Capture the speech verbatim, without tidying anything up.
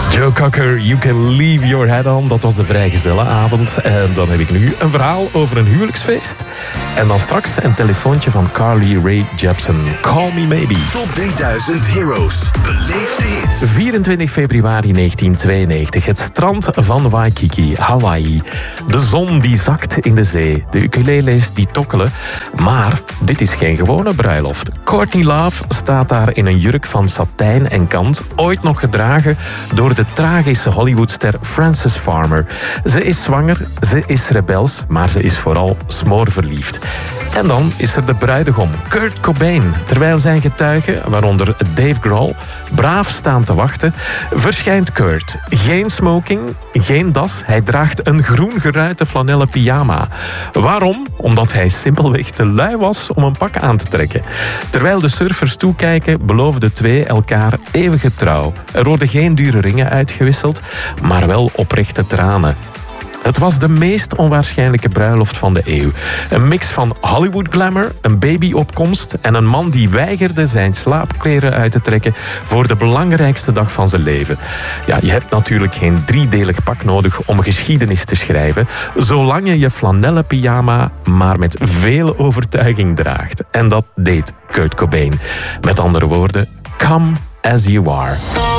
Joe Cocker, You Can Leave Your Head On. Dat was de vrijgezellenavond. En dan heb ik nu een verhaal over een huwelijksfeest. En dan straks een telefoontje van Carly Rae Jepsen. Call Me Maybe. Top drieduizend Heroes. Beleef de hit. vierentwintig februari negentien tweeënnegentig. Het strand van Waikiki, Hawaii. De zon die zakt in de zee. De ukuleles die tokkelen. Maar dit is geen gewone bruiloft. Courtney Love staat daar in een jurk van satijn en kant. Ooit nog gedragen door de tragische Hollywoodster Frances Farmer. Ze is zwanger, ze is rebels, maar ze is vooral smoorverliefd. En dan is er de bruidegom, Kurt Cobain. Terwijl zijn getuigen, waaronder Dave Grohl, braaf staan te wachten, verschijnt Kurt. Geen smoking, geen das. Hij draagt een groen geruite flanellen pyjama. Waarom? Omdat hij simpelweg te lui was om een pak aan te trekken. Terwijl de surfers toekijken, beloven de twee elkaar eeuwige trouw. Er worden geen dure ringen uitgewisseld, maar wel oprechte tranen. Het was de meest onwaarschijnlijke bruiloft van de eeuw. Een mix van Hollywood glamour, een babyopkomst en een man die weigerde zijn slaapkleren uit te trekken voor de belangrijkste dag van zijn leven. Ja, je hebt natuurlijk geen driedelig pak nodig om geschiedenis te schrijven, zolang je je flanellen pyjama maar met veel overtuiging draagt. En dat deed Kurt Cobain. Met andere woorden, come as you are.